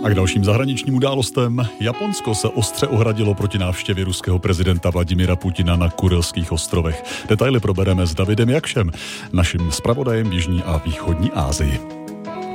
A k dalším zahraničním událostem. Japonsko se ostře ohradilo proti návštěvě ruského prezidenta Vladimira Putina na Kurylských ostrovech. Detaily probereme s Davidem Jakšem, naším zpravodajem v Jižní a Východní Asii.